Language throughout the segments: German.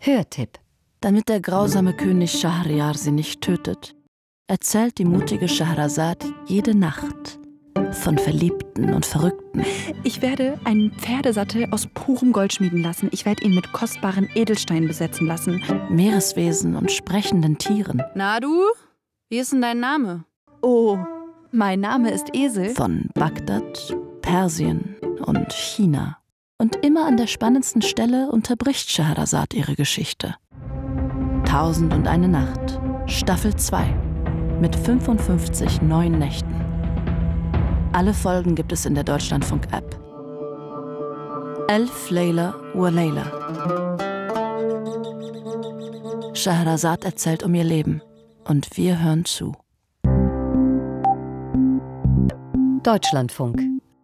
Hörtipp. Damit der grausame König Schahryar sie nicht tötet, erzählt die mutige Scheherazad jede Nacht von Verliebten und Verrückten. Ich werde einen Pferdesattel aus purem Gold schmieden lassen. Ich werde ihn mit kostbaren Edelsteinen besetzen lassen. Meereswesen und sprechenden Tieren. Na du, wie ist denn dein Name? Oh, mein Name ist Esel. Von Bagdad, Persien und China. Und immer an der spannendsten Stelle unterbricht Scheherazad ihre Geschichte. 1001 Nacht, Staffel 2, mit 55 neuen Nächten. Alle Folgen gibt es in der Deutschlandfunk-App. Elf Layla wa Layla. Scheherazad erzählt um ihr Leben und wir hören zu. Deutschlandfunk.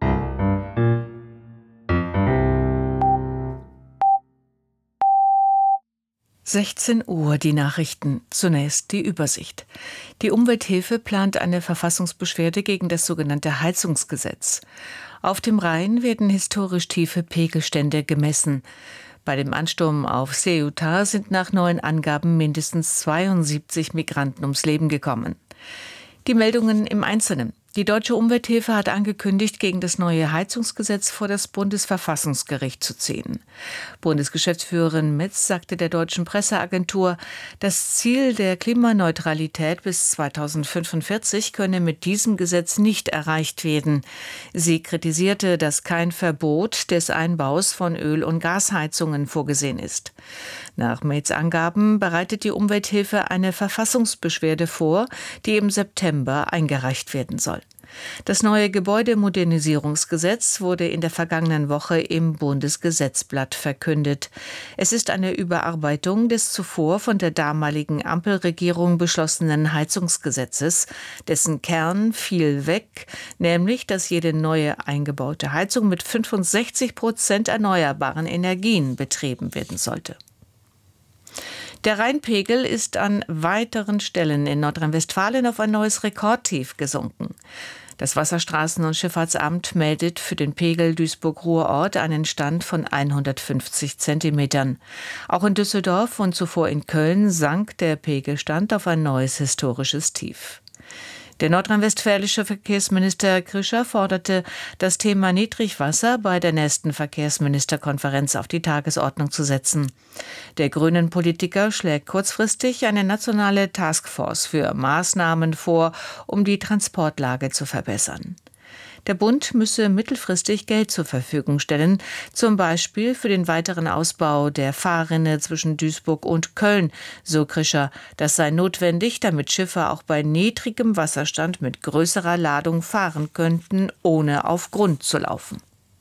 Uhr, die Nachrichten. Zunächst die Übersicht. Die Umwelthilfe plant eine Verfassungsbeschwerde gegen das sogenannte Heizungsgesetz. Auf dem Rhein werden historisch tiefe Pegelstände gemessen. Bei dem Ansturm auf Ceuta sind nach neuen Angaben mindestens 72 Migranten ums Leben gekommen. Die Meldungen im Einzelnen. Die Deutsche Umwelthilfe hat angekündigt, gegen das neue Heizungsgesetz vor das Bundesverfassungsgericht zu ziehen. Bundesgeschäftsführerin Metz sagte der deutschen Presseagentur, das Ziel der Klimaneutralität bis 2045 könne mit diesem Gesetz nicht erreicht werden. Sie kritisierte, dass kein Verbot des Einbaus von Öl- und Gasheizungen vorgesehen ist. Nach Metz Angaben bereitet die Umwelthilfe eine Verfassungsbeschwerde vor, die im September eingereicht werden soll. Das neue Gebäudemodernisierungsgesetz wurde in der vergangenen Woche im Bundesgesetzblatt verkündet. Es ist eine Überarbeitung des zuvor von der damaligen Ampelregierung beschlossenen Heizungsgesetzes, dessen Kern fiel weg, nämlich, dass jede neue eingebaute Heizung mit 65% erneuerbaren Energien betrieben werden sollte. Der Rheinpegel ist an weiteren Stellen in Nordrhein-Westfalen auf ein neues Rekordtief gesunken. Das Wasserstraßen- und Schifffahrtsamt meldet für den Pegel Duisburg-Ruhrort einen Stand von 150 Zentimetern. Auch in Düsseldorf und zuvor in Köln sank der Pegelstand auf ein neues historisches Tief. Der nordrhein-westfälische Verkehrsminister Krischer forderte, das Thema Niedrigwasser bei der nächsten Verkehrsministerkonferenz auf die Tagesordnung zu setzen. Der grünen Politiker schlägt kurzfristig eine nationale Taskforce für Maßnahmen vor, um die Transportlage zu verbessern. Der Bund müsse mittelfristig Geld zur Verfügung stellen, zum Beispiel für den weiteren Ausbau der Fahrrinne zwischen Duisburg und Köln, so Krischer. Das sei notwendig, damit Schiffe auch bei niedrigem Wasserstand mit größerer Ladung fahren könnten, ohne auf Grund zu laufen.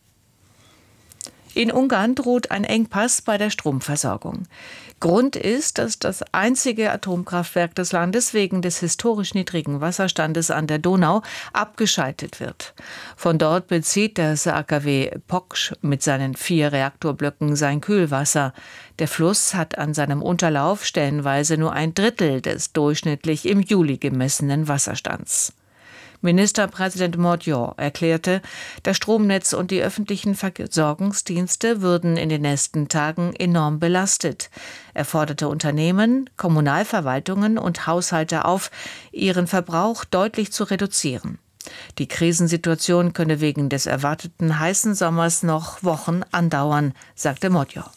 In Ungarn droht ein Engpass bei der Stromversorgung. Grund ist, dass das einzige Atomkraftwerk des Landes wegen des historisch niedrigen Wasserstandes an der Donau abgeschaltet wird. Von dort bezieht das AKW Poksch mit seinen 4 Reaktorblöcken sein Kühlwasser. Der Fluss hat an seinem Unterlauf stellenweise nur ein Drittel des durchschnittlich im Juli gemessenen Wasserstands. Ministerpräsident Mordjor erklärte, das Stromnetz und die öffentlichen Versorgungsdienste würden in den nächsten Tagen enorm belastet. Er forderte Unternehmen, Kommunalverwaltungen und Haushalte auf, ihren Verbrauch deutlich zu reduzieren. Die Krisensituation könne wegen des erwarteten heißen Sommers noch Wochen andauern, sagte Mordjor.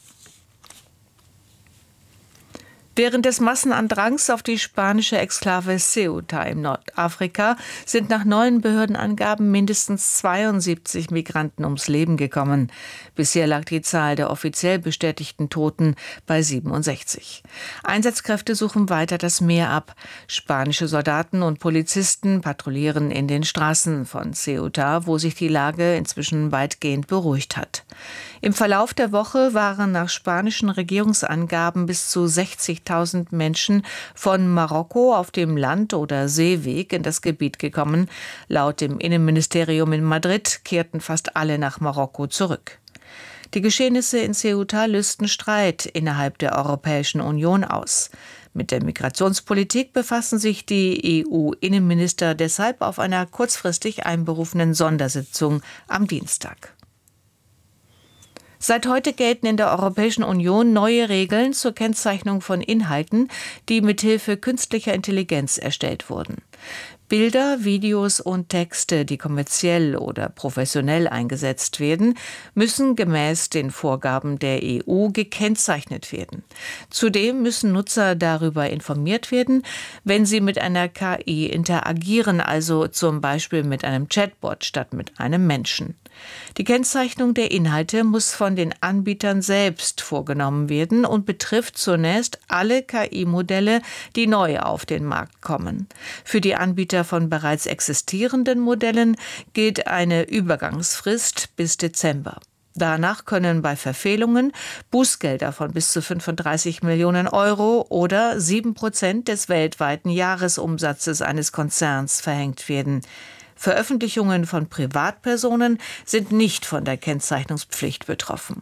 Während des Massenandrangs auf die spanische Exklave Ceuta im Nordafrika sind nach neuen Behördenangaben mindestens 72 Migranten ums Leben gekommen. Bisher lag die Zahl der offiziell bestätigten Toten bei 67. Einsatzkräfte suchen weiter das Meer ab. Spanische Soldaten und Polizisten patrouillieren in den Straßen von Ceuta, wo sich die Lage inzwischen weitgehend beruhigt hat. Im Verlauf der Woche waren nach spanischen Regierungsangaben bis zu 60.000 Menschen von Marokko auf dem Land- oder Seeweg in das Gebiet gekommen. Laut dem Innenministerium in Madrid kehrten fast alle nach Marokko zurück. Die Geschehnisse in Ceuta lösten Streit innerhalb der Europäischen Union aus. Mit der Migrationspolitik befassen sich die EU-Innenminister deshalb auf einer kurzfristig einberufenen Sondersitzung am Dienstag. Seit heute gelten in der Europäischen Union neue Regeln zur Kennzeichnung von Inhalten, die mithilfe künstlicher Intelligenz erstellt wurden. Bilder, Videos und Texte, die kommerziell oder professionell eingesetzt werden, müssen gemäß den Vorgaben der EU gekennzeichnet werden. Zudem müssen Nutzer darüber informiert werden, wenn sie mit einer KI interagieren, also zum Beispiel mit einem Chatbot statt mit einem Menschen. Die Kennzeichnung der Inhalte muss von den Anbietern selbst vorgenommen werden und betrifft zunächst alle KI-Modelle, die neu auf den Markt kommen. Für die Anbieter von bereits existierenden Modellen gilt eine Übergangsfrist bis Dezember. Danach können bei Verfehlungen Bußgelder von bis zu 35 Millionen Euro oder 7% des weltweiten Jahresumsatzes eines Konzerns verhängt werden. Veröffentlichungen von Privatpersonen sind nicht von der Kennzeichnungspflicht betroffen.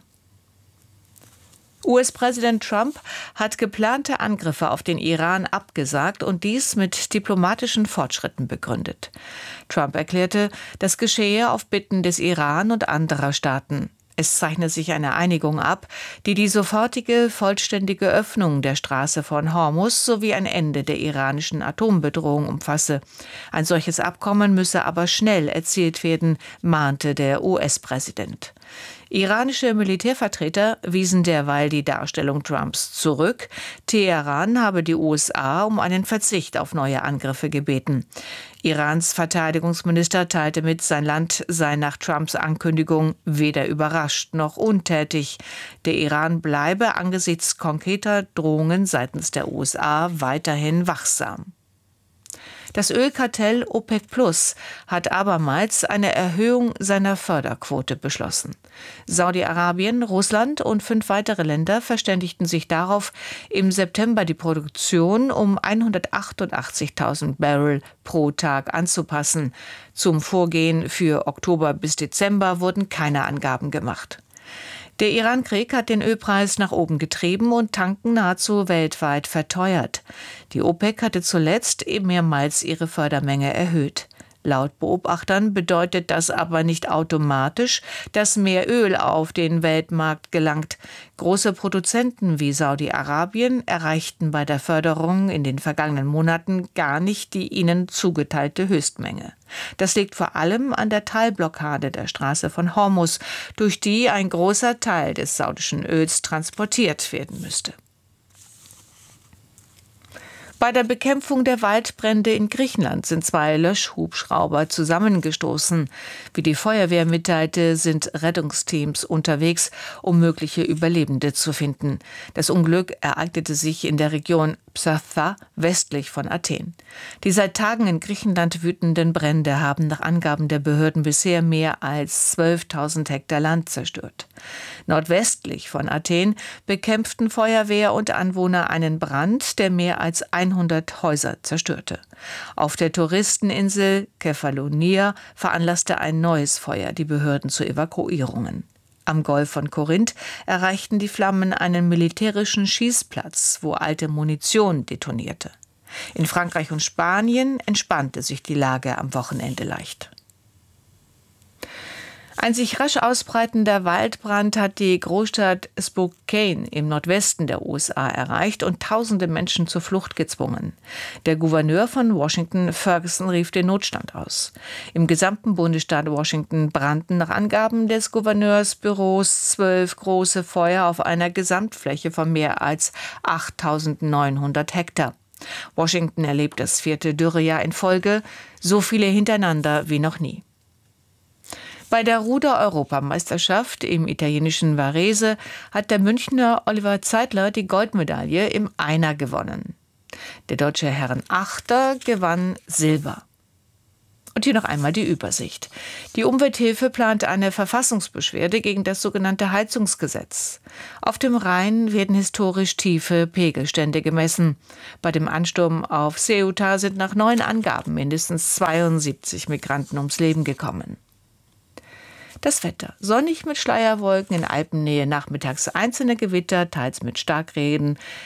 US-Präsident Trump hat geplante Angriffe auf den Iran abgesagt und dies mit diplomatischen Fortschritten begründet. Trump erklärte, das geschehe auf Bitten des Iran und anderer Staaten. Es zeichne sich eine Einigung ab, die die sofortige, vollständige Öffnung der Straße von Hormuz sowie ein Ende der iranischen Atombedrohung umfasse. Ein solches Abkommen müsse aber schnell erzielt werden, mahnte der US-Präsident. Iranische Militärvertreter wiesen derweil die Darstellung Trumps zurück. Teheran habe die USA um einen Verzicht auf neue Angriffe gebeten. Irans Verteidigungsminister teilte mit, sein Land sei nach Trumps Ankündigung weder überrascht noch untätig. Der Iran bleibe angesichts konkreter Drohungen seitens der USA weiterhin wachsam. Das Ölkartell OPEC Plus hat abermals eine Erhöhung seiner Förderquote beschlossen. Saudi-Arabien, Russland und 5 weitere Länder verständigten sich darauf, im September die Produktion um 188.000 Barrel pro Tag anzupassen. Zum Vorgehen für Oktober bis Dezember wurden keine Angaben gemacht. Der Iran-Krieg hat den Ölpreis nach oben getrieben und Tanken nahezu weltweit verteuert. Die OPEC hatte zuletzt mehrmals ihre Fördermenge erhöht. Laut Beobachtern bedeutet das aber nicht automatisch, dass mehr Öl auf den Weltmarkt gelangt. Große Produzenten wie Saudi-Arabien erreichten bei der Förderung in den vergangenen Monaten gar nicht die ihnen zugeteilte Höchstmenge. Das liegt vor allem an der Teilblockade der Straße von Hormuz, durch die ein großer Teil des saudischen Öls transportiert werden müsste. Bei der Bekämpfung der Waldbrände in Griechenland sind 2 Löschhubschrauber zusammengestoßen. Wie die Feuerwehr mitteilte, sind Rettungsteams unterwegs, um mögliche Überlebende zu finden. Das Unglück ereignete sich in der Region Psatta westlich von Athen. Die seit Tagen in Griechenland wütenden Brände haben nach Angaben der Behörden bisher mehr als 12.000 Hektar Land zerstört. Nordwestlich von Athen bekämpften Feuerwehr und Anwohner einen Brand, der mehr als 100 Häuser zerstörte. Auf der Touristeninsel Kefalonia veranlasste ein neues Feuer die Behörden zu Evakuierungen. Am Golf von Korinth erreichten die Flammen einen militärischen Schießplatz, wo alte Munition detonierte. In Frankreich und Spanien entspannte sich die Lage am Wochenende leicht. Ein sich rasch ausbreitender Waldbrand hat die Großstadt Spokane im Nordwesten der USA erreicht und tausende Menschen zur Flucht gezwungen. Der Gouverneur von Washington, Ferguson, rief den Notstand aus. Im gesamten Bundesstaat Washington brannten nach Angaben des Gouverneursbüros 12 große Feuer auf einer Gesamtfläche von mehr als 8.900 Hektar. Washington erlebt das 4. Dürrejahr in Folge, so viele hintereinander wie noch nie. Bei der Ruder-Europameisterschaft im italienischen Varese hat der Münchner Oliver Zeitler die Goldmedaille im Einer gewonnen. Der deutsche Herrenachter gewann Silber. Und hier noch einmal die Übersicht. Die Umwelthilfe plant eine Verfassungsbeschwerde gegen das sogenannte Heizungsgesetz. Auf dem Rhein werden historisch tiefe Pegelstände gemessen. Bei dem Ansturm auf Ceuta sind nach neuen Angaben mindestens 72 Migranten ums Leben gekommen. Das Wetter. Sonnig mit Schleierwolken, in Alpennähe nachmittags einzelne Gewitter, teils mit Starkregen.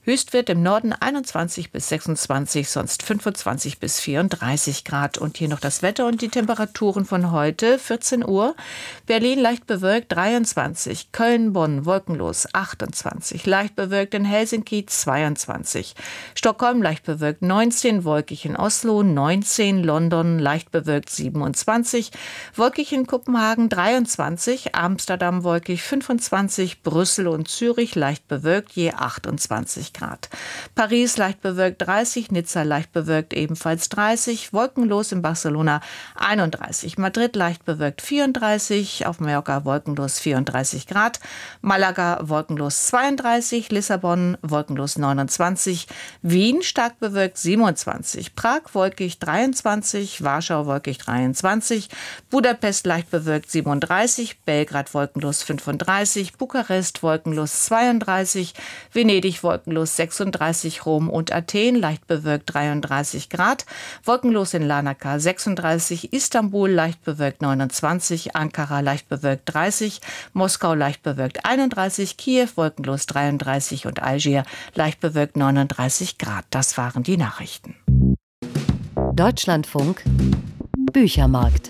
Höchstwert im Norden 21 bis 26, sonst 25 bis 34 Grad. Und hier noch das Wetter und die Temperaturen von heute, 14 Uhr. Berlin leicht bewölkt 23, Köln, Bonn wolkenlos 28, leicht bewölkt in Helsinki 22, Stockholm leicht bewölkt 19, wolkig in Oslo 19, London leicht bewölkt 27, wolkig in Kopenhagen 23, Amsterdam wolkig 25, Brüssel und Zürich leicht bewölkt je 28 Grad. Paris leicht bewölkt 30, Nizza leicht bewölkt ebenfalls 30, wolkenlos in Barcelona 31, Madrid leicht bewölkt 34, auf Mallorca wolkenlos 34 Grad, Malaga wolkenlos 32, Lissabon wolkenlos 29, Wien stark bewölkt 27, Prag wolkig 23, Warschau wolkig 23, Budapest leicht bewölkt 37, Belgrad wolkenlos 35, Bukarest wolkenlos 32, Venedig wolkenlos 36, Rom und Athen leicht bewölkt 33 Grad, wolkenlos in Larnaca 36, Istanbul leicht bewölkt 29, Ankara leicht bewölkt 30, Moskau leicht bewölkt 31, Kiew wolkenlos 33 und Algier leicht bewölkt 39 Grad. Das waren die Nachrichten. Deutschlandfunk Büchermarkt.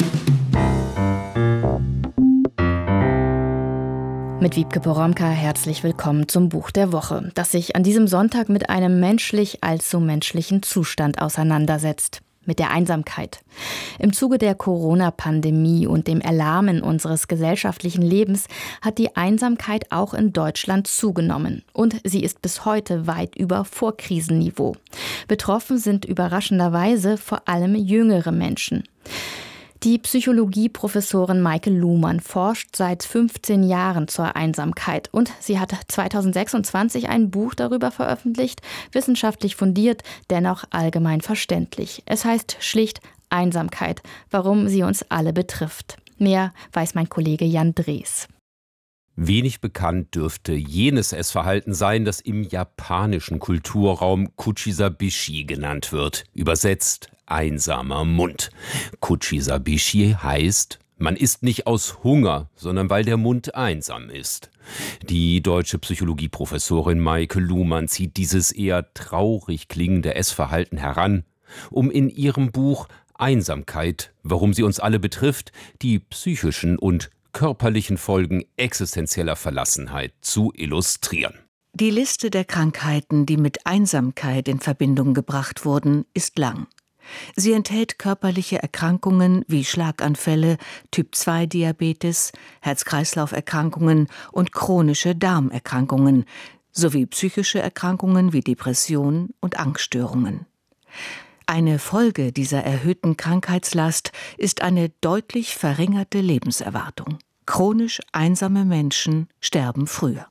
Mit Wiebke Poromka herzlich willkommen zum Buch der Woche, das sich an diesem Sonntag mit einem menschlich allzu menschlichen Zustand auseinandersetzt. Mit der Einsamkeit. Im Zuge der Corona-Pandemie und dem Erlahmen unseres gesellschaftlichen Lebens hat die Einsamkeit auch in Deutschland zugenommen. Und sie ist bis heute weit über Vorkrisenniveau. Betroffen sind überraschenderweise vor allem jüngere Menschen. Die Psychologieprofessorin Maike Luhmann forscht seit 15 Jahren zur Einsamkeit und sie hat 2026 ein Buch darüber veröffentlicht, wissenschaftlich fundiert, dennoch allgemein verständlich. Es heißt schlicht Einsamkeit, warum sie uns alle betrifft. Mehr weiß mein Kollege Jan Drees. Wenig bekannt dürfte jenes Essverhalten sein, das im japanischen Kulturraum Kuchisabishi genannt wird, übersetzt einsamer Mund. Kuchisabishi heißt, man isst nicht aus Hunger, sondern weil der Mund einsam ist. Die deutsche Psychologieprofessorin Maike Luhmann zieht dieses eher traurig klingende Essverhalten heran, um in ihrem Buch Einsamkeit, warum sie uns alle betrifft, die psychischen und körperlichen Folgen existenzieller Verlassenheit zu illustrieren. Die Liste der Krankheiten, die mit Einsamkeit in Verbindung gebracht wurden, ist lang. Sie enthält körperliche Erkrankungen wie Schlaganfälle, Typ-2-Diabetes, Herz-Kreislauf-Erkrankungen und chronische Darmerkrankungen sowie psychische Erkrankungen wie Depression und Angststörungen. Eine Folge dieser erhöhten Krankheitslast ist eine deutlich verringerte Lebenserwartung. Chronisch einsame Menschen sterben früher.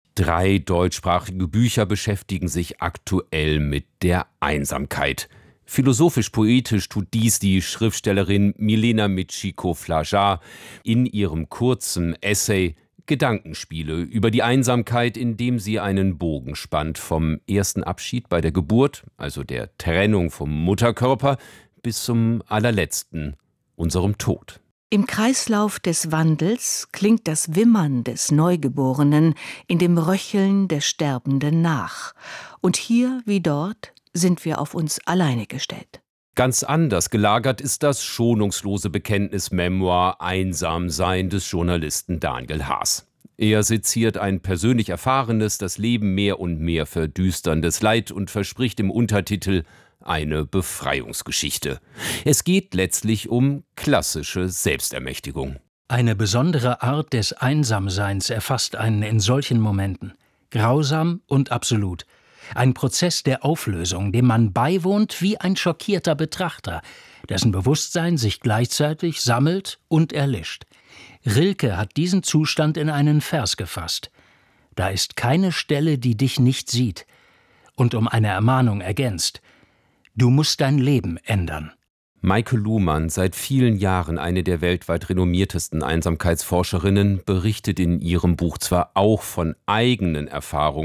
3 deutschsprachige Bücher beschäftigen sich aktuell mit der Einsamkeit. Philosophisch-poetisch tut dies die Schriftstellerin Milena Michiko-Flajar in ihrem kurzen Essay Gedankenspiele über die Einsamkeit, indem sie einen Bogen spannt vom ersten Abschied bei der Geburt, also der Trennung vom Mutterkörper, bis zum allerletzten, unserem Tod. Im Kreislauf des Wandels klingt das Wimmern des Neugeborenen in dem Röcheln des Sterbenden nach. Und hier wie dort sind wir auf uns alleine gestellt. Ganz anders gelagert ist das schonungslose Bekenntnismemoir Einsamsein des Journalisten Daniel Haas. Er seziert ein persönlich erfahrenes, das Leben mehr und mehr verdüsterndes Leid und verspricht im Untertitel eine Befreiungsgeschichte. Es geht letztlich um klassische Selbstermächtigung. Eine besondere Art des Einsamseins erfasst einen in solchen Momenten. Grausam und absolut. Ein Prozess der Auflösung, dem man beiwohnt wie ein schockierter Betrachter, dessen Bewusstsein sich gleichzeitig sammelt und erlischt. Rilke hat diesen Zustand in einen Vers gefasst. Da ist keine Stelle, die dich nicht sieht. Und um eine Ermahnung ergänzt: Du musst dein Leben ändern. Maike Luhmann, seit vielen Jahren eine der weltweit renommiertesten Einsamkeitsforscherinnen, berichtet in ihrem Buch zwar auch von eigenen Erfahrungen,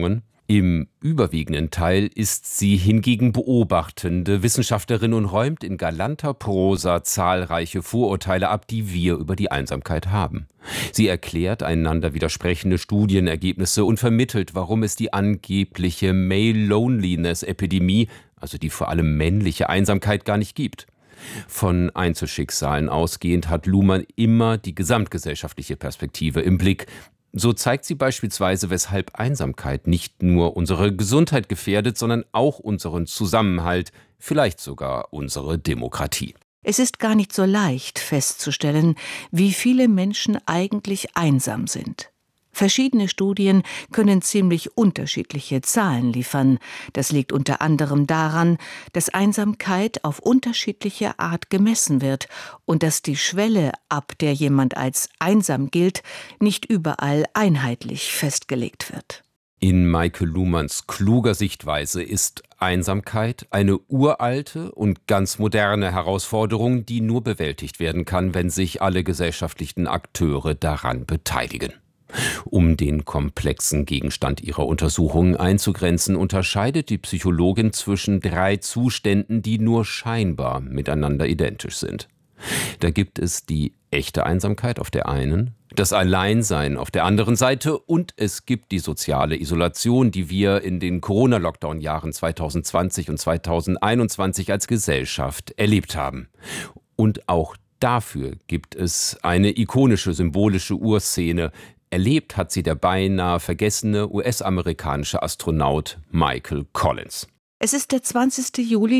Im überwiegenden Teil ist sie hingegen beobachtende Wissenschaftlerin und räumt in galanter Prosa zahlreiche Vorurteile ab, die wir über die Einsamkeit haben. Sie erklärt einander widersprechende Studienergebnisse und vermittelt, warum es die angebliche Male Loneliness Epidemie, also die vor allem männliche Einsamkeit, gar nicht gibt. Von Einzelschicksalen ausgehend hat Luhmann immer die gesamtgesellschaftliche Perspektive im Blick. So zeigt sie beispielsweise, weshalb Einsamkeit nicht nur unsere Gesundheit gefährdet, sondern auch unseren Zusammenhalt, vielleicht sogar unsere Demokratie. Es ist gar nicht so leicht festzustellen, wie viele Menschen eigentlich einsam sind. Verschiedene Studien können ziemlich unterschiedliche Zahlen liefern. Das liegt unter anderem daran, dass Einsamkeit auf unterschiedliche Art gemessen wird und dass die Schwelle, ab der jemand als einsam gilt, nicht überall einheitlich festgelegt wird. In Maike Luhmanns kluger Sichtweise ist Einsamkeit eine uralte und ganz moderne Herausforderung, die nur bewältigt werden kann, wenn sich alle gesellschaftlichen Akteure daran beteiligen. Um den komplexen Gegenstand ihrer Untersuchungen einzugrenzen, unterscheidet die Psychologin zwischen 3 Zuständen, die nur scheinbar miteinander identisch sind. Da gibt es die echte Einsamkeit auf der einen, das Alleinsein auf der anderen Seite und es gibt die soziale Isolation, die wir in den Corona-Lockdown-Jahren 2020 und 2021 als Gesellschaft erlebt haben. Und auch dafür gibt es eine ikonische, symbolische Urszene. Erlebt hat sie der beinahe vergessene US-amerikanische Astronaut Michael Collins. Es ist der 20. Juli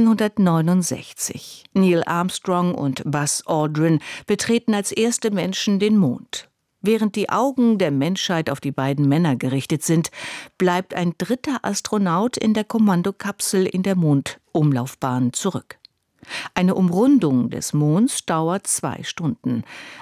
1969. Neil Armstrong und Buzz Aldrin betreten als erste Menschen den Mond. Während die Augen der Menschheit auf die beiden Männer gerichtet sind, bleibt ein dritter Astronaut in der Kommandokapsel in der Mondumlaufbahn zurück. Eine Umrundung des Monds dauert 2 Stunden.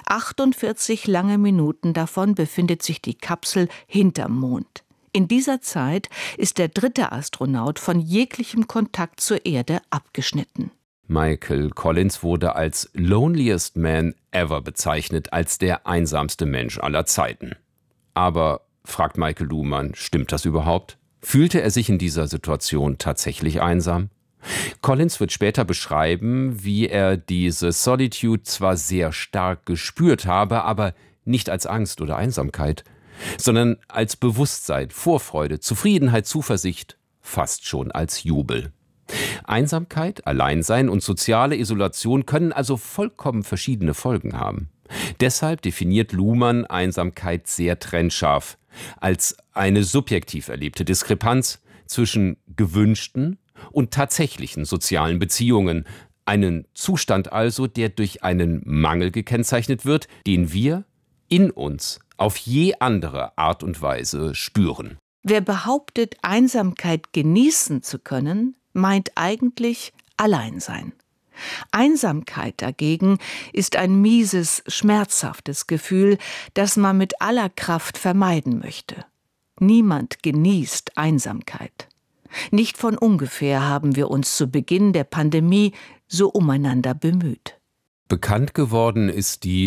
48 lange Minuten davon befindet sich die Kapsel hinterm Mond. In dieser Zeit ist der dritte Astronaut von jeglichem Kontakt zur Erde abgeschnitten. Michael Collins wurde als loneliest man ever bezeichnet, als der einsamste Mensch aller Zeiten. Aber, fragt Maike Luhmann, stimmt das überhaupt? Fühlte er sich in dieser Situation tatsächlich einsam? Collins wird später beschreiben, wie er diese Solitude zwar sehr stark gespürt habe, aber nicht als Angst oder Einsamkeit, sondern als Bewusstsein, Vorfreude, Zufriedenheit, Zuversicht, fast schon als Jubel. Einsamkeit, Alleinsein und soziale Isolation können also vollkommen verschiedene Folgen haben. Deshalb definiert Luhmann Einsamkeit sehr trennscharf, als eine subjektiv erlebte Diskrepanz zwischen gewünschten und tatsächlichen sozialen Beziehungen. Einen Zustand also, der durch einen Mangel gekennzeichnet wird, den wir in uns auf je andere Art und Weise spüren. Wer behauptet, Einsamkeit genießen zu können, meint eigentlich Alleinsein. Einsamkeit dagegen ist ein mieses, schmerzhaftes Gefühl, das man mit aller Kraft vermeiden möchte. Niemand genießt Einsamkeit. Nicht von ungefähr haben wir uns zu Beginn der Pandemie so umeinander bemüht. Bekannt geworden ist die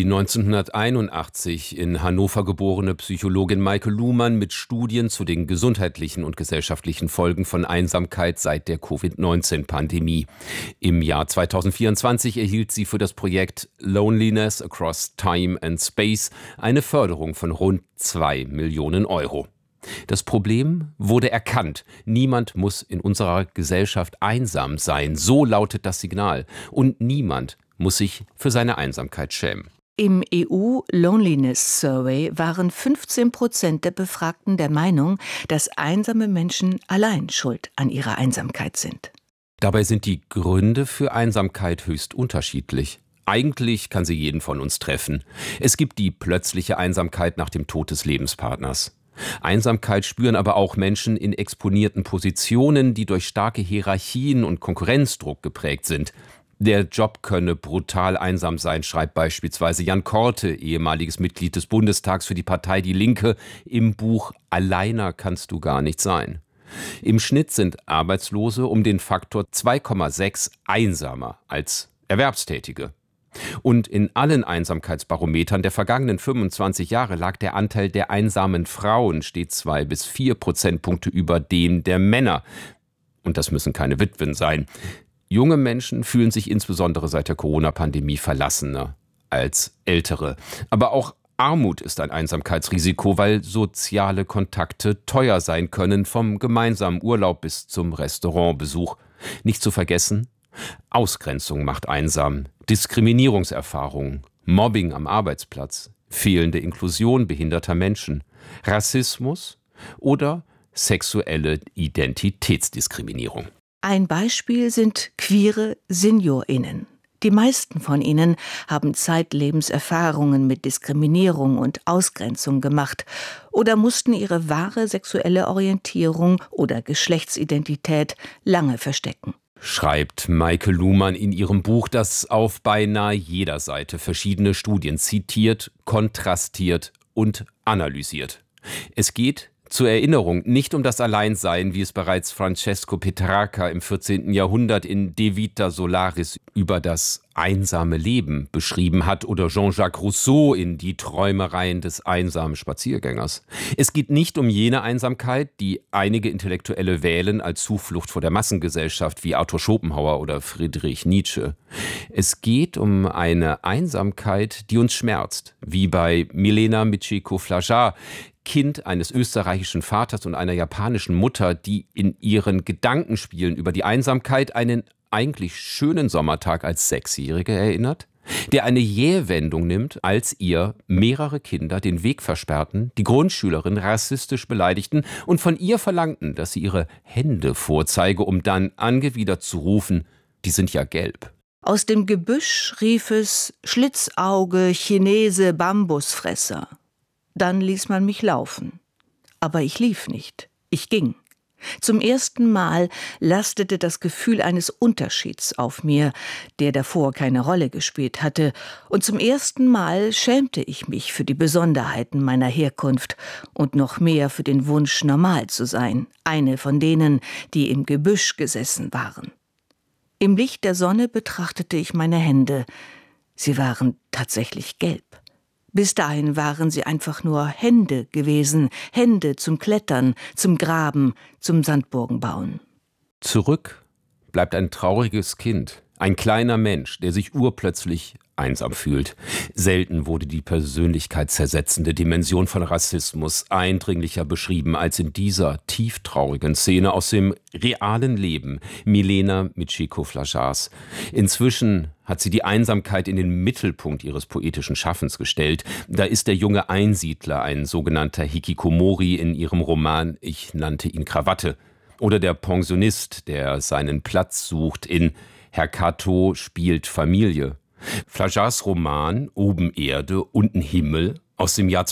1981 in Hannover geborene Psychologin Maike Luhmann mit Studien zu den gesundheitlichen und gesellschaftlichen Folgen von Einsamkeit seit der Covid-19-Pandemie. Im Jahr 2024 erhielt sie für das Projekt Loneliness Across Time and Space eine Förderung von rund 2 Millionen Euro. Das Problem wurde erkannt. Niemand muss in unserer Gesellschaft einsam sein. So lautet das Signal. Und niemand muss sich für seine Einsamkeit schämen. Im EU Loneliness Survey waren 15% der Befragten der Meinung, dass einsame Menschen allein schuld an ihrer Einsamkeit sind. Dabei sind die Gründe für Einsamkeit höchst unterschiedlich. Eigentlich kann sie jeden von uns treffen. Es gibt die plötzliche Einsamkeit nach dem Tod des Lebenspartners. Einsamkeit spüren aber auch Menschen in exponierten Positionen, die durch starke Hierarchien und Konkurrenzdruck geprägt sind. Der Job könne brutal einsam sein, schreibt beispielsweise Jan Korte, ehemaliges Mitglied des Bundestags für die Partei Die Linke, im Buch »Alleiner kannst du gar nicht sein«. Im Schnitt sind Arbeitslose um den Faktor 2,6 einsamer als Erwerbstätige. Und in allen Einsamkeitsbarometern der vergangenen 25 Jahre lag der Anteil der einsamen Frauen stets 2 bis 4 Prozentpunkte über dem der Männer. Und das müssen keine Witwen sein. Junge Menschen fühlen sich insbesondere seit der Corona-Pandemie verlassener als ältere. Aber auch Armut ist ein Einsamkeitsrisiko, weil soziale Kontakte teuer sein können, vom gemeinsamen Urlaub bis zum Restaurantbesuch. Nicht zu vergessen, Ausgrenzung macht einsam, Diskriminierungserfahrungen, Mobbing am Arbeitsplatz, fehlende Inklusion behinderter Menschen, Rassismus oder sexuelle Identitätsdiskriminierung. Ein Beispiel sind queere SeniorInnen. Die meisten von ihnen haben zeitlebens Erfahrungen mit Diskriminierung und Ausgrenzung gemacht oder mussten ihre wahre sexuelle Orientierung oder Geschlechtsidentität lange verstecken. Schreibt Maike Luhmann in ihrem Buch, das auf beinahe jeder Seite verschiedene Studien zitiert, kontrastiert und analysiert. Es geht zur Erinnerung nicht um das Alleinsein, wie es bereits Francesco Petrarca im 14. Jahrhundert in De Vita Solaris über das einsame Leben beschrieben hat oder Jean-Jacques Rousseau in Die Träumereien des einsamen Spaziergängers. Es geht nicht um jene Einsamkeit, die einige Intellektuelle wählen als Zuflucht vor der Massengesellschaft wie Arthur Schopenhauer oder Friedrich Nietzsche. Es geht um eine Einsamkeit, die uns schmerzt, wie bei Milena Michiko-Flajar, Kind eines österreichischen Vaters und einer japanischen Mutter, die in ihren Gedankenspielen über die Einsamkeit einen eigentlich schönen Sommertag als Sechsjährige erinnert, der eine Jähwendung nimmt, als ihr mehrere Kinder den Weg versperrten, die Grundschülerin rassistisch beleidigten und von ihr verlangten, dass sie ihre Hände vorzeige, um dann angewidert zu rufen, die sind ja gelb. Aus dem Gebüsch rief es Schlitzauge, Chinese, Bambusfresser. Dann ließ man mich laufen. Aber ich lief nicht, ich ging. Zum ersten Mal lastete das Gefühl eines Unterschieds auf mir, der davor keine Rolle gespielt hatte, und zum ersten Mal schämte ich mich für die Besonderheiten meiner Herkunft und noch mehr für den Wunsch, normal zu sein, eine von denen, die im Gebüsch gesessen waren. Im Licht der Sonne betrachtete ich meine Hände. Sie waren tatsächlich gelb. Bis dahin waren sie einfach nur Hände gewesen, Hände zum Klettern, zum Graben, zum Sandburgenbauen. Zurück bleibt ein trauriges Kind, ein kleiner Mensch, der sich urplötzlich einsam fühlt. Selten wurde die persönlichkeitszersetzende Dimension von Rassismus eindringlicher beschrieben als in dieser tieftraurigen Szene aus dem realen Leben Milena Michiko-Flajars. Inzwischen hat sie die Einsamkeit in den Mittelpunkt ihres poetischen Schaffens gestellt. Da ist der junge Einsiedler, ein sogenannter Hikikomori in ihrem Roman Ich nannte ihn Krawatte. Oder der Pensionist, der seinen Platz sucht in Herr Kato spielt Familie. Flajars Roman Oben Erde, unten Himmel aus dem Jahr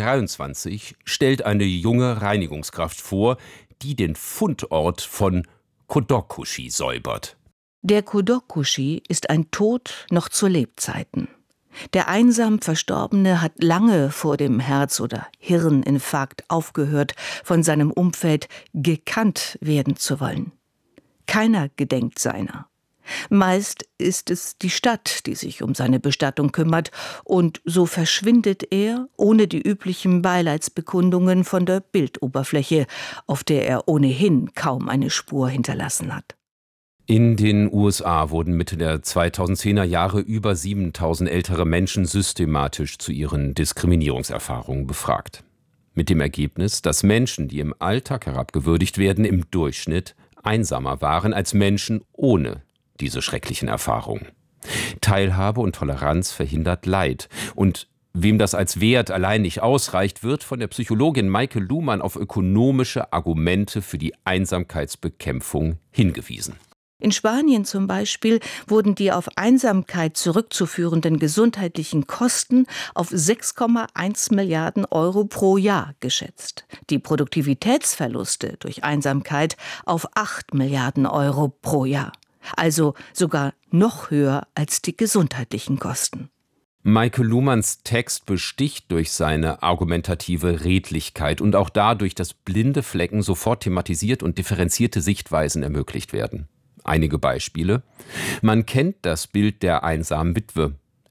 2023 stellt eine junge Reinigungskraft vor, die den Fundort von Kodokushi säubert. Der Kodokushi ist ein Tod noch zu Lebzeiten. Der einsam Verstorbene hat lange vor dem Herz- oder Hirninfarkt aufgehört, von seinem Umfeld gekannt werden zu wollen. Keiner gedenkt seiner. Meist ist es die Stadt, die sich um seine Bestattung kümmert, und so verschwindet er, ohne die üblichen Beileidsbekundungen, von der Bildoberfläche, auf der er ohnehin kaum eine Spur hinterlassen hat. In den USA wurden Mitte der 2010er Jahre über 7.000 ältere Menschen systematisch zu ihren Diskriminierungserfahrungen befragt. Mit dem Ergebnis, dass Menschen, die im Alltag herabgewürdigt werden, im Durchschnitt einsamer waren als Menschen ohne diese schrecklichen Erfahrungen. Teilhabe und Toleranz verhindert Leid. Und wem das als Wert allein nicht ausreicht, wird von der Psychologin Maike Luhmann auf ökonomische Argumente für die Einsamkeitsbekämpfung hingewiesen. In Spanien zum Beispiel wurden die auf Einsamkeit zurückzuführenden gesundheitlichen Kosten auf 6,1 Milliarden Euro pro Jahr geschätzt. Die Produktivitätsverluste durch Einsamkeit auf 8 Milliarden Euro pro Jahr. Also sogar noch höher als die gesundheitlichen Kosten. Maike Luhmanns Text besticht durch seine argumentative Redlichkeit und auch dadurch, dass blinde Flecken sofort thematisiert und differenzierte Sichtweisen ermöglicht werden. Einige Beispiele. Man kennt das Bild der einsamen Witwe.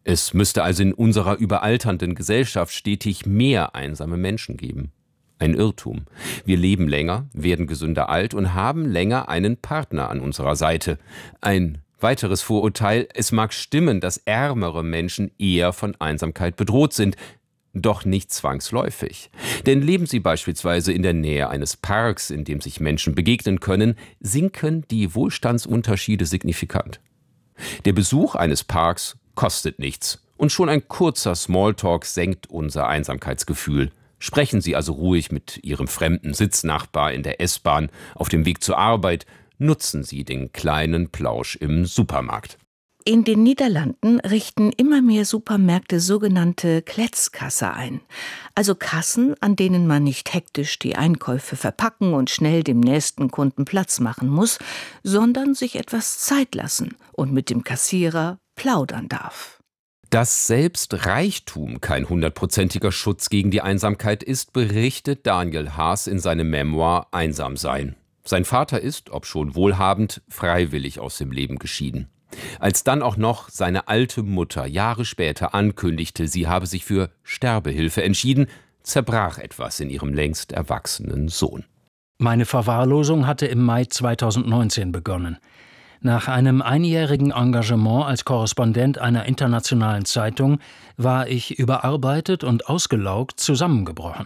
Es müsste also in unserer überalternden Gesellschaft stetig mehr einsame Menschen geben. Ein Irrtum. Wir leben länger, werden gesünder alt und haben länger einen Partner an unserer Seite. Ein weiteres Vorurteil: Es mag stimmen, dass ärmere Menschen eher von Einsamkeit bedroht sind. Doch nicht zwangsläufig. Denn leben sie beispielsweise in der Nähe eines Parks, in dem sich Menschen begegnen können, sinken die Wohlstandsunterschiede signifikant. Der Besuch eines Parks kostet nichts. Und schon ein kurzer Smalltalk senkt unser Einsamkeitsgefühl. Sprechen Sie also ruhig mit Ihrem fremden Sitznachbar in der S-Bahn auf dem Weg zur Arbeit. Nutzen Sie den kleinen Plausch im Supermarkt. In den Niederlanden richten immer mehr Supermärkte sogenannte Kletskassen ein. Also Kassen, an denen man nicht hektisch die Einkäufe verpacken und schnell dem nächsten Kunden Platz machen muss, sondern sich etwas Zeit lassen und mit dem Kassierer plaudern darf. Dass selbst Reichtum kein 100%iger Schutz gegen die Einsamkeit ist, berichtet Daniel Haas in seinem Memoir Einsam sein. Sein Vater ist, obschon wohlhabend, freiwillig aus dem Leben geschieden. Als dann auch noch seine alte Mutter Jahre später ankündigte, sie habe sich für Sterbehilfe entschieden, zerbrach etwas in ihrem längst erwachsenen Sohn. Meine Verwahrlosung hatte im Mai 2019 begonnen. Nach einem einjährigen Engagement als Korrespondent einer internationalen Zeitung war ich überarbeitet und ausgelaugt zusammengebrochen.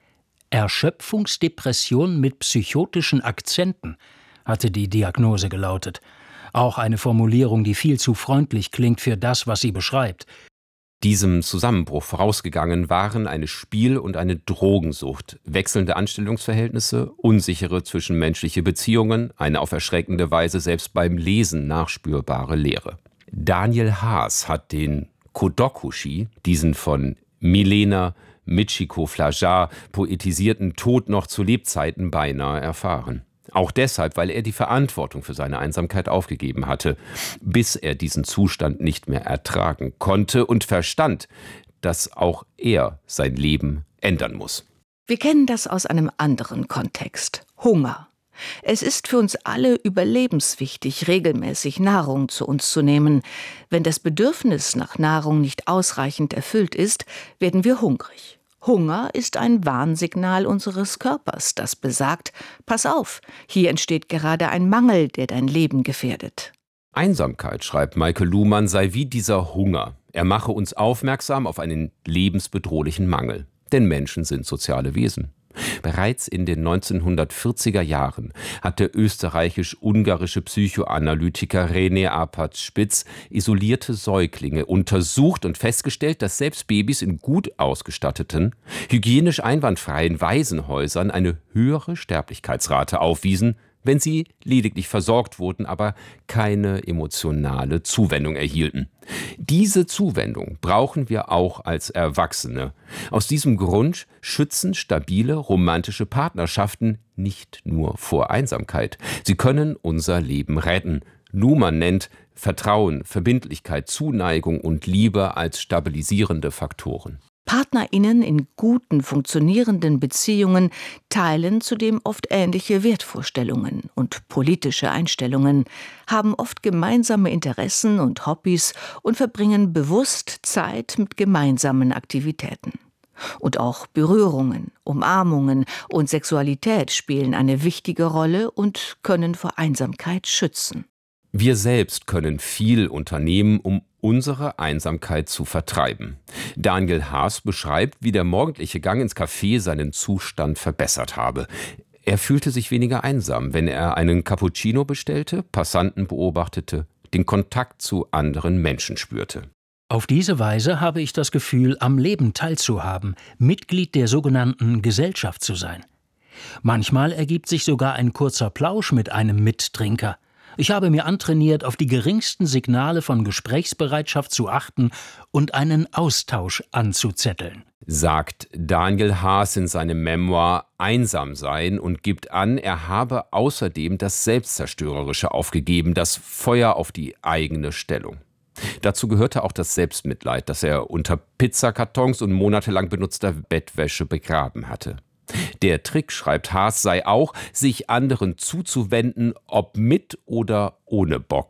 Erschöpfungsdepression mit psychotischen Akzenten hatte die Diagnose gelautet. Auch eine Formulierung, die viel zu freundlich klingt für das, was sie beschreibt. Diesem Zusammenbruch vorausgegangen waren eine Spiel- und eine Drogensucht, wechselnde Anstellungsverhältnisse, unsichere zwischenmenschliche Beziehungen, eine auf erschreckende Weise selbst beim Lesen nachspürbare Leere. Daniel Haas hat den Kodokushi, diesen von Milena Michiko Flajar poetisierten Tod noch zu Lebzeiten beinahe erfahren. Auch deshalb, weil er die Verantwortung für seine Einsamkeit aufgegeben hatte, bis er diesen Zustand nicht mehr ertragen konnte und verstand, dass auch er sein Leben ändern muss. Wir kennen das aus einem anderen Kontext: Hunger. Es ist für uns alle überlebenswichtig, regelmäßig Nahrung zu uns zu nehmen. Wenn das Bedürfnis nach Nahrung nicht ausreichend erfüllt ist, werden wir hungrig. Hunger ist ein Warnsignal unseres Körpers, das besagt: Pass auf, hier entsteht gerade ein Mangel, der dein Leben gefährdet. Einsamkeit, schreibt Michael Luhmann, sei wie dieser Hunger. Er mache uns aufmerksam auf einen lebensbedrohlichen Mangel. Denn Menschen sind soziale Wesen. Bereits in den 1940er Jahren hat der österreichisch-ungarische Psychoanalytiker René Arpad-Spitz isolierte Säuglinge untersucht und festgestellt, dass selbst Babys in gut ausgestatteten, hygienisch einwandfreien Waisenhäusern eine höhere Sterblichkeitsrate aufwiesen, wenn sie lediglich versorgt wurden, aber keine emotionale Zuwendung erhielten. Diese Zuwendung brauchen wir auch als Erwachsene. Aus diesem Grund schützen stabile romantische Partnerschaften nicht nur vor Einsamkeit. Sie können unser Leben retten. Luhmann nennt Vertrauen, Verbindlichkeit, Zuneigung und Liebe als stabilisierende Faktoren. PartnerInnen in guten, funktionierenden Beziehungen teilen zudem oft ähnliche Wertvorstellungen und politische Einstellungen, haben oft gemeinsame Interessen und Hobbys und verbringen bewusst Zeit mit gemeinsamen Aktivitäten. Und auch Berührungen, Umarmungen und Sexualität spielen eine wichtige Rolle und können vor Einsamkeit schützen. Wir selbst können viel unternehmen, um unsere Einsamkeit zu vertreiben. Daniel Haas beschreibt, wie der morgendliche Gang ins Café seinen Zustand verbessert habe. Er fühlte sich weniger einsam, wenn er einen Cappuccino bestellte, Passanten beobachtete, den Kontakt zu anderen Menschen spürte. Auf diese Weise habe ich das Gefühl, am Leben teilzuhaben, Mitglied der sogenannten Gesellschaft zu sein. Manchmal ergibt sich sogar ein kurzer Plausch mit einem Mittrinker. Ich habe mir antrainiert, auf die geringsten Signale von Gesprächsbereitschaft zu achten und einen Austausch anzuzetteln. Sagt Daniel Haas in seinem Memoir Einsam sein und gibt an, er habe außerdem das Selbstzerstörerische aufgegeben, das Feuer auf die eigene Stellung. Dazu gehörte auch das Selbstmitleid, das er unter Pizzakartons und monatelang benutzter Bettwäsche begraben hatte. Der Trick, schreibt Haas, sei auch, sich anderen zuzuwenden, ob mit oder ohne Bock.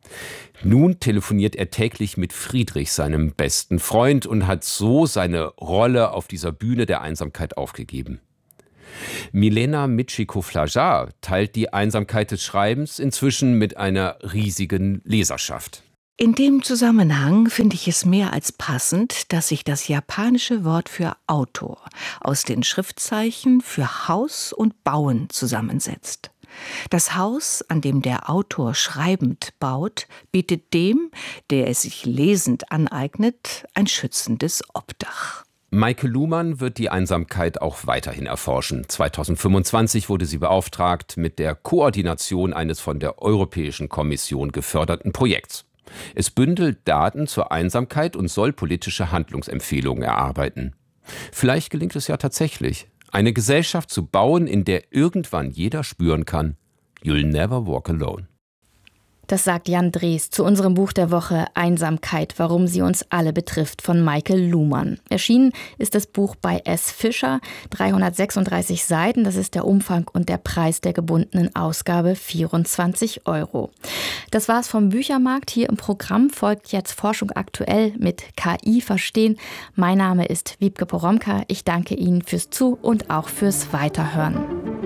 Nun telefoniert er täglich mit Friedrich, seinem besten Freund, und hat so seine Rolle auf dieser Bühne der Einsamkeit aufgegeben. Milena Mitschikow-Flajar teilt die Einsamkeit des Schreibens inzwischen mit einer riesigen Leserschaft. In dem Zusammenhang finde ich es mehr als passend, dass sich das japanische Wort für Autor aus den Schriftzeichen für Haus und Bauen zusammensetzt. Das Haus, an dem der Autor schreibend baut, bietet dem, der es sich lesend aneignet, ein schützendes Obdach. Maike Luhmann wird die Einsamkeit auch weiterhin erforschen. 2025 wurde sie beauftragt mit der Koordination eines von der Europäischen Kommission geförderten Projekts. Es bündelt Daten zur Einsamkeit und soll politische Handlungsempfehlungen erarbeiten. Vielleicht gelingt es ja tatsächlich, eine Gesellschaft zu bauen, in der irgendwann jeder spüren kann, you'll never walk alone. Das sagt Jan Drees zu unserem Buch der Woche Einsamkeit, warum sie uns alle betrifft, von Maike Luhmann. Erschienen ist das Buch bei S. Fischer, 336 Seiten, das ist der Umfang und der Preis der gebundenen Ausgabe 24 €. Das war's vom Büchermarkt. Hier im Programm folgt jetzt Forschung aktuell mit KI verstehen. Mein Name ist Wiebke Poromka. Ich danke Ihnen fürs Zu- und auch fürs Weiterhören.